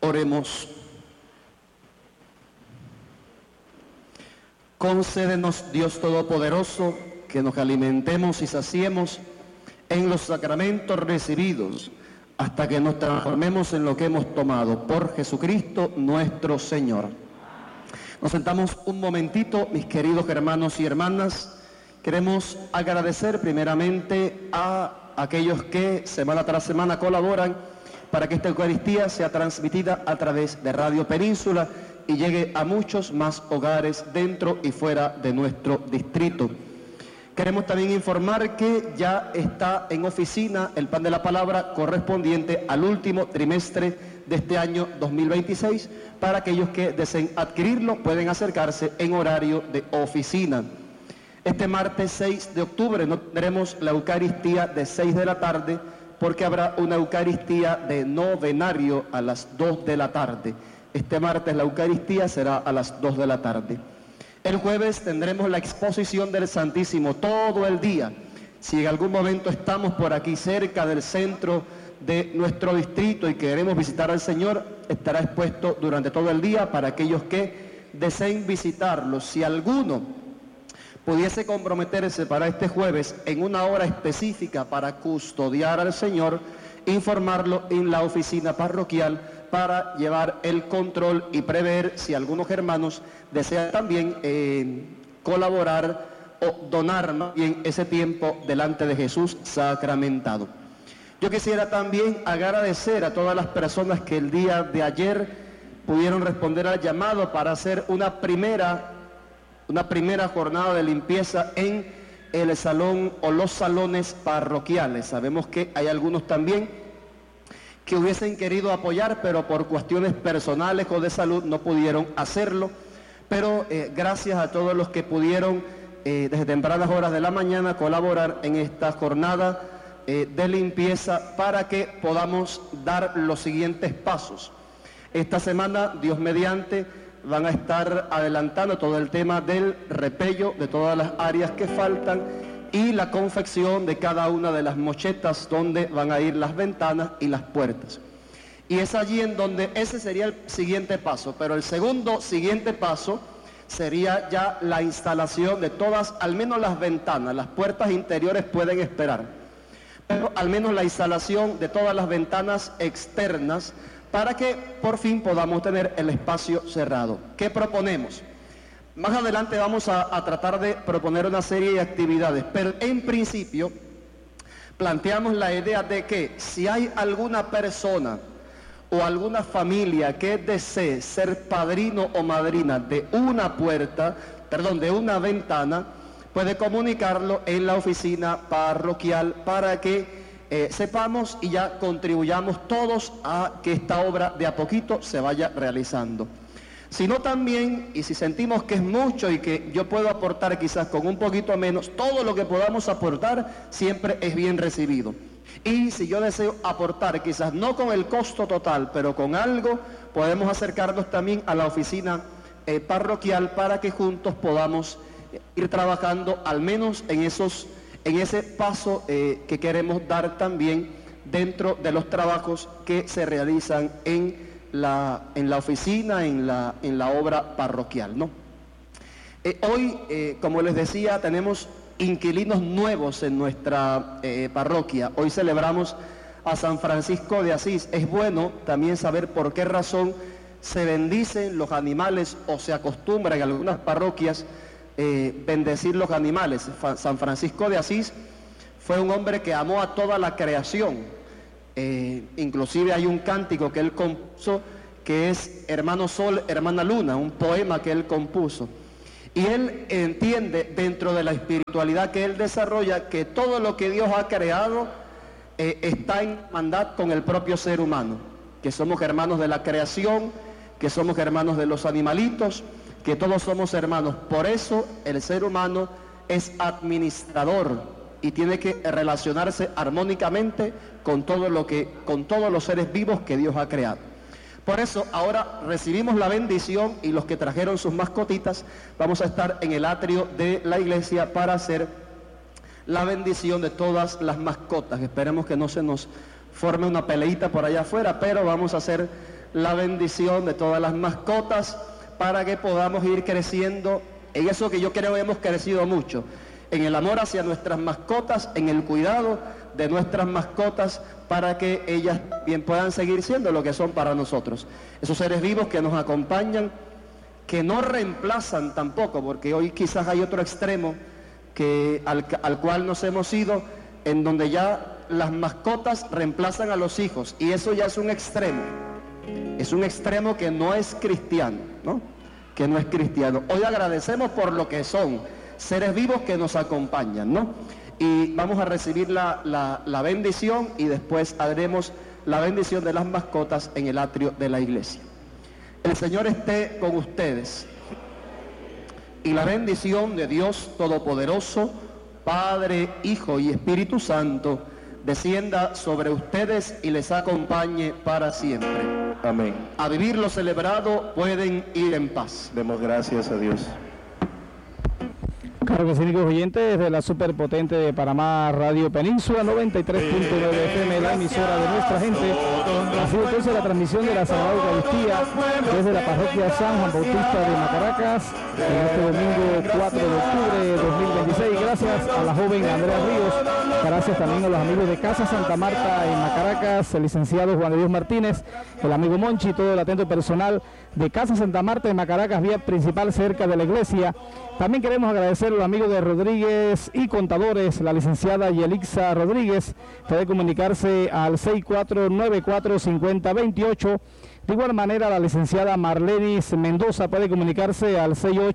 Oremos. Concédenos, Dios Todopoderoso, que nos alimentemos y saciemos en los sacramentos recibidos, hasta que nos transformemos en lo que hemos tomado, por Jesucristo nuestro Señor. Nos sentamos un momentito, mis queridos hermanos y hermanas. Queremos agradecer primeramente a aquellos que semana tras semana colaboran para que esta Eucaristía sea transmitida a través de Radio Península y llegue a muchos más hogares dentro y fuera de nuestro distrito. Queremos también informar que ya está en oficina el Pan de la Palabra correspondiente al último trimestre de este año 2026. Para aquellos que deseen adquirirlo, pueden acercarse en horario de oficina. Este martes 6 de octubre no tendremos la Eucaristía de 6 de la tarde, porque habrá una Eucaristía de novenario a las 2 de la tarde. Este martes la Eucaristía será a las 2 de la tarde. El jueves tendremos la exposición del Santísimo todo el día. Si en algún momento estamos por aquí cerca del centro de nuestro distrito y queremos visitar al Señor, estará expuesto durante todo el día para aquellos que deseen visitarlo. Si alguno pudiese comprometerse para este jueves en una hora específica para custodiar al Señor, informarlo en la oficina parroquial para llevar el control y prever si algunos hermanos desean también colaborar o donar más bien ese tiempo delante de Jesús sacramentado. Yo quisiera también agradecer a todas las personas que el día de ayer pudieron responder al llamado para hacer una primera jornada de limpieza en el salón o los salones parroquiales. Sabemos que hay algunos también que hubiesen querido apoyar, pero por cuestiones personales o de salud no pudieron hacerlo. Pero gracias a todos los que pudieron desde tempranas horas de la mañana colaborar en esta jornada de limpieza para que podamos dar los siguientes pasos. Esta semana, Dios mediante, van a estar adelantando todo el tema del repello de todas las áreas que faltan y la confección de cada una de las mochetas donde van a ir las ventanas y las puertas. Y es allí en donde ese sería el siguiente paso, pero el siguiente paso sería ya la instalación de todas, al menos las ventanas. Las puertas interiores pueden esperar, pero al menos la instalación de todas las ventanas externas para que por fin podamos tener el espacio cerrado. ¿Qué proponemos? Más adelante vamos a tratar de proponer una serie de actividades, pero en principio planteamos la idea de que si hay alguna persona o alguna familia que desee ser padrino o madrina de de una ventana, puede comunicarlo en la oficina parroquial para que sepamos y ya contribuyamos todos a que esta obra de a poquito se vaya realizando. Sino también, y si sentimos que es mucho y que yo puedo aportar quizás con un poquito menos, todo lo que podamos aportar siempre es bien recibido. Y si yo deseo aportar, quizás no con el costo total, pero con algo, podemos acercarnos también a la oficina parroquial para que juntos podamos ir trabajando al menos en ese paso que queremos dar también dentro de los trabajos que se realizan en la oficina, en la obra parroquial, ¿no? Hoy, como les decía, tenemos inquilinos nuevos en nuestra parroquia. Hoy celebramos a San Francisco de Asís. Es bueno también saber por qué razón se bendicen los animales o se acostumbra en algunas parroquias bendecir los animales. San Francisco de Asís fue un hombre que amó a toda la creación. Inclusive hay un cántico que él compuso que es Hermano Sol, Hermana Luna, un poema que él compuso. Y él entiende dentro de la espiritualidad que él desarrolla que todo lo que Dios ha creado está en hermandad con el propio ser humano, que somos hermanos de la creación, que somos hermanos de los animalitos, que todos somos hermanos. Por eso el ser humano es administrador y tiene que relacionarse armónicamente con todos los seres vivos que Dios ha creado. Por eso ahora recibimos la bendición y los que trajeron sus mascotitas vamos a estar en el atrio de la iglesia para hacer la bendición de todas las mascotas. Esperemos que no se nos forme una peleita por allá afuera, pero vamos a hacer la bendición de todas las mascotas para que podamos ir creciendo en eso que yo creo hemos crecido mucho, en el amor hacia nuestras mascotas, en el cuidado de nuestras mascotas, para que ellas bien puedan seguir siendo lo que son para nosotros. Esos seres vivos que nos acompañan, que no reemplazan tampoco, porque hoy quizás hay otro extremo al cual nos hemos ido, en donde ya las mascotas reemplazan a los hijos, y eso ya es un extremo que no es cristiano, ¿no? Que no es cristiano. Hoy agradecemos por lo que son, seres vivos que nos acompañan, ¿no? Y vamos a recibir la bendición, y después haremos la bendición de las mascotas en el atrio de la iglesia. El Señor esté con ustedes, y la bendición de Dios Todopoderoso, Padre, Hijo y Espíritu Santo, descienda sobre ustedes y les acompañe para siempre. Amén. A vivir lo celebrado, pueden ir en paz. Demos gracias a Dios. Claro que sí, amigos oyentes, de la superpotente de Panamá Radio Península 93.9 FM, la emisora de nuestra gente. Ha sido entonces la transmisión de la Sagrada Eucaristía desde la parroquia San Juan Bautista de Macaracas en este domingo 4 de octubre de 2026. Gracias a la joven Andrea Ríos, gracias también a los amigos de Casa Santa Marta en Macaracas, el licenciado Juan de Dios Martínez, el amigo Monchi, todo el atento personal de Casa Santa Marta en Macaracas, vía principal cerca de la iglesia. También queremos agradecer a los amigos de Rodríguez y Contadores, la licenciada Yelixa Rodríguez, puede comunicarse al 6494-5028. De igual manera, la licenciada Marlenis Mendoza puede comunicarse al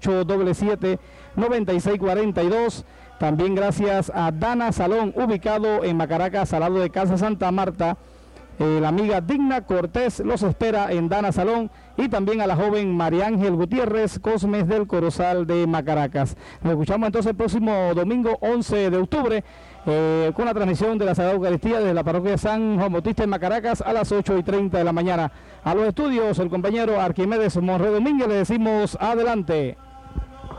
6877-9642. También gracias a Dana Salón, ubicado en Macaracas, al lado de Casa Santa Marta. La amiga Digna Cortés los espera en Dana Salón, y también a la joven María Ángel Gutiérrez Cosmes del Corozal de Macaracas. Nos escuchamos entonces el próximo domingo 11 de octubre con la transmisión de la Sagrada Eucaristía desde la parroquia San Juan Bautista en Macaracas a las 8:30 de la mañana. A los estudios, el compañero Arquimedes Monre Domínguez, le decimos adelante.